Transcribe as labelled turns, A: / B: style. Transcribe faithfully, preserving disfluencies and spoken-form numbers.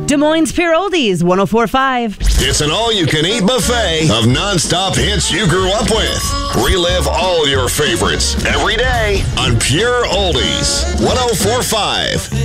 A: Des Moines Pure Oldies, one oh four point five.
B: It's an all-you-can-eat buffet of non-stop hits you grew up with. Relive all your favorites every day on Pure Oldies, one oh four point five.